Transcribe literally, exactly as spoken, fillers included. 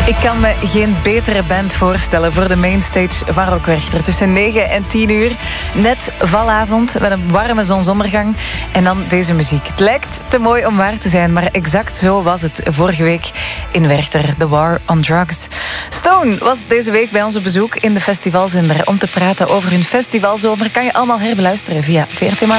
Ik kan me geen betere band voorstellen voor de mainstage van Rock Werchter. Tussen negen en tien uur, net valavond met een warme zonsondergang en dan deze muziek. Het lijkt te mooi om waar te zijn, maar exact zo was het vorige week in Werchter. The War on Drugs. Stone was deze week bij ons op bezoek in de festivalzender om te praten over hun festivalzomer. Kan je allemaal herbeluisteren via V R T Max.